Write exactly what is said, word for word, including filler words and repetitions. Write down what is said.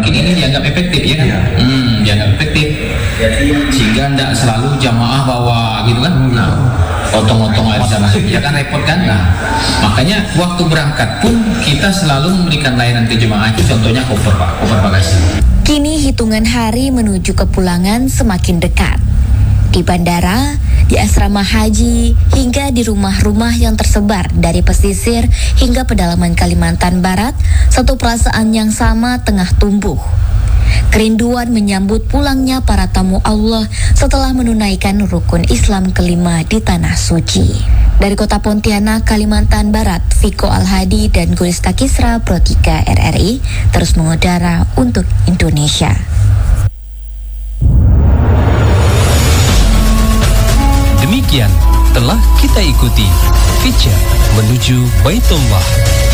mungkin ini dianggap efektif ya kan? Iya. Hmm, dianggap efektif. Sehingga tidak selalu jamaah bawa gitu kan? Nah, otong-otong air zam zam, ya kan repot kan? Nah, makanya waktu berangkat pun kita selalu memberikan layanan ke jemaah itu, contohnya koper pak, koper bagasi. Kini hitungan hari menuju kepulangan semakin dekat. Di bandara, di asrama haji, hingga di rumah-rumah yang tersebar dari pesisir hingga pedalaman Kalimantan Barat, satu perasaan yang sama tengah tumbuh. Kerinduan menyambut pulangnya para tamu Allah setelah menunaikan rukun Islam kelima di Tanah Suci. Dari kota Pontianak, Kalimantan Barat, Viko Al-Hadi dan Gulista Kisra, Pro tiga R R I, terus mengudara untuk Indonesia. Demikian telah kita ikuti Feature Menuju Baitullah